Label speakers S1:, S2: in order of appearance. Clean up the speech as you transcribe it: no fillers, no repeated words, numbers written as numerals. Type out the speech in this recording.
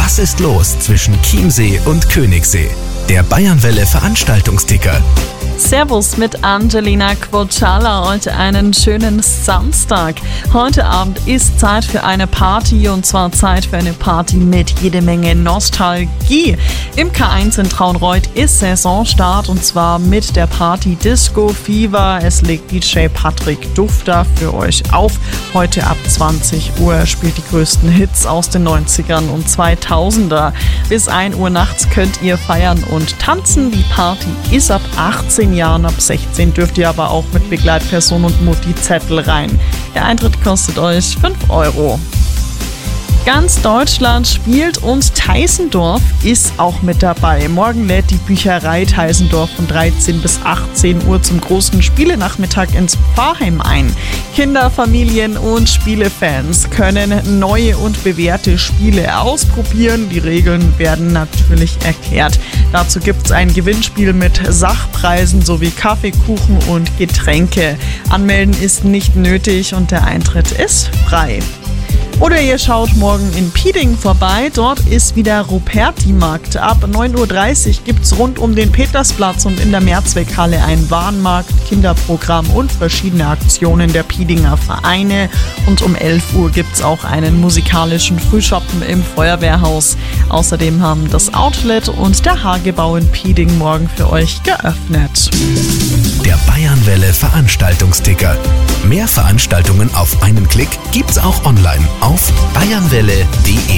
S1: Was ist los zwischen Chiemsee und Königssee? Der Bayernwelle Veranstaltungsticker.
S2: Servus mit Angelina Quoccialla, heute einen schönen Samstag. Heute Abend ist Zeit für eine Party, und zwar Zeit für eine Party mit jede Menge Nostalgie. Im K1 in Traunreut ist Saisonstart, und zwar mit der Party Disco Fever. Es legt DJ Patrick Dufter für euch auf. Heute ab 20 Uhr spielt die größten Hits aus den 90ern und 2000er. Bis 1 Uhr nachts könnt ihr feiern und tanzen. Die Party ist ab 18 Jahren, ab 16 dürft ihr aber auch mit Begleitperson und Mutti-Zettel rein. Der Eintritt kostet euch 5 €. Ganz Deutschland spielt und Teisendorf ist auch mit dabei. Morgen lädt die Bücherei Teisendorf von 13 bis 18 Uhr zum großen Spielenachmittag ins Pfarrheim ein. Kinder, Familien und Spielefans können neue und bewährte Spiele ausprobieren. Die Regeln werden natürlich erklärt. Dazu gibt es ein Gewinnspiel mit Sachpreisen sowie Kaffee, Kuchen und Getränke. Anmelden ist nicht nötig und der Eintritt ist frei. Oder ihr schaut morgen in Pieding vorbei, dort ist wieder Ruperti-Markt. Ab 9.30 Uhr gibt es rund um den Petersplatz und in der Mehrzweckhalle einen Warenmarkt, Kinderprogramm und verschiedene Aktionen der Piedinger Vereine. Und um 11 Uhr gibt es auch einen musikalischen Frühschoppen im Feuerwehrhaus. Außerdem haben das Outlet und der Hagebau in Pieding morgen für euch geöffnet.
S1: Der Bayernwelle Veranstaltungsticker. Mehr Veranstaltungen auf einen Klick gibt's auch online auf bayernwelle.de.